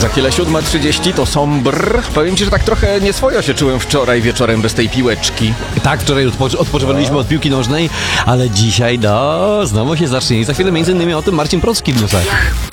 chwilę 7:30 to Sombrr. Powiem ci, że tak trochę nieswojo się czułem wczoraj wieczorem bez tej piłeczki. Tak, wczoraj odpoczywaliśmy od piłki nożnej, ale dzisiaj znowu się zacznie. I za chwilę między innymi o tym Marcin Procki w newsach.